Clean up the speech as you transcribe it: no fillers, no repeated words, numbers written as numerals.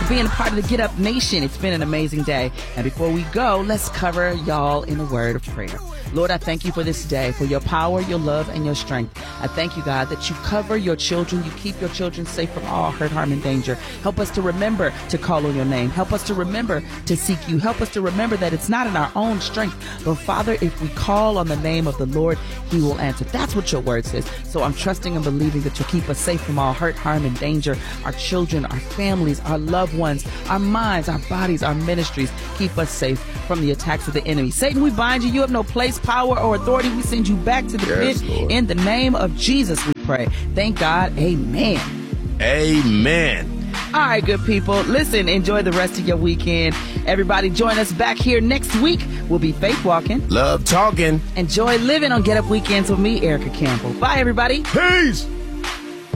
for being a part of the Get Up Nation. It's been an amazing day. And before we go, let's cover y'all in a word of prayer. Lord, I thank you for this day, for your power, your love, and your strength. I thank you, God, that you cover your children. You keep your children safe from all hurt, harm, and danger. Help us to remember to call on your name. Help us to remember to seek you. Help us to remember that it's not in our own strength, but Father, if we call on the name of the Lord, he will answer. That's what your word says. So I'm trusting and believing that you'll keep us safe from all hurt, harm, and danger. Our children, our families, our loved ones, our minds, our bodies, our ministries. Keep us safe from the attacks of the enemy. Satan, we bind you. You have no place, power, or authority. We send you back to the pit. Lord. In the name of Jesus, we pray. Thank God. Amen. Amen. All right, good people. Listen, enjoy the rest of your weekend. Everybody join us back here next week. We'll be faith walking, love talking, enjoy living on Get Up Weekends with me, Erica Campbell. Bye, everybody. Peace.